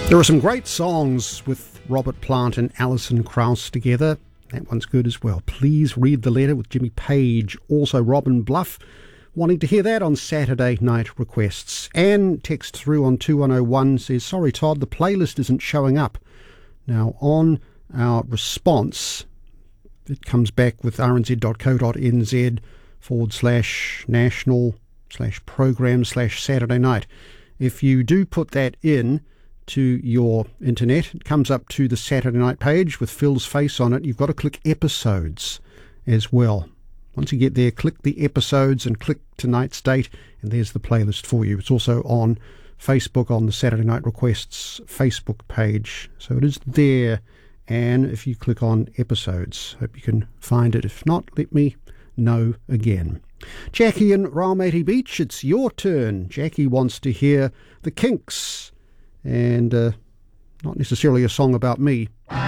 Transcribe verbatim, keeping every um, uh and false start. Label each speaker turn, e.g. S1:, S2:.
S1: There are some great songs with Robert Plant and Alison Krauss together. That one's good as well. Please Read the Letter with Jimmy Page. Also Robin Bluff. Wanting to hear that on Saturday Night Requests. Anne text through on two one oh one says, sorry Todd, the playlist isn't showing up. Now on our response, it comes back with rnz.co.nz forward slash national slash program slash Saturday night. If you do put that in to your internet, it comes up to the Saturday night page with Phil's face on it. You've got to click episodes as well. Once you get there, click the episodes and click tonight's date, and there's the playlist for you. It's also on Facebook on the Saturday Night Requests Facebook page. So it is there, and if you click on episodes, hope you can find it. If not, let me know again. Jackie in Raumati Beach, it's your turn. Jackie wants to hear The Kinks, and uh, not necessarily a song about me.